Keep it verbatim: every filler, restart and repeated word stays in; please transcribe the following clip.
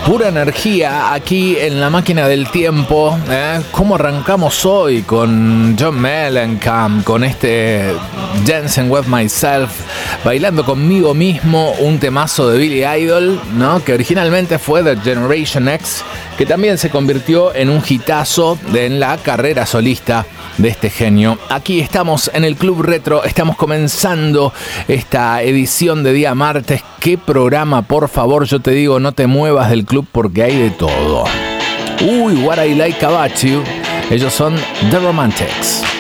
Pura energía aquí en la máquina del tiempo. ¿eh? ¿Cómo arrancamos hoy con John Mellencamp, con este Dancing With Myself, bailando conmigo mismo, un temazo de Billy Idol, ¿no? Que originalmente fue de Generation X, que también se convirtió en un hitazo en la carrera solista de este genio. Aquí estamos en el Club Retro, estamos comenzando esta edición de día martes. ¿Qué programa? Por favor, yo te digo, no te muevas del club porque hay de todo. Uy, What I Like About You. Ellos son The Romantics.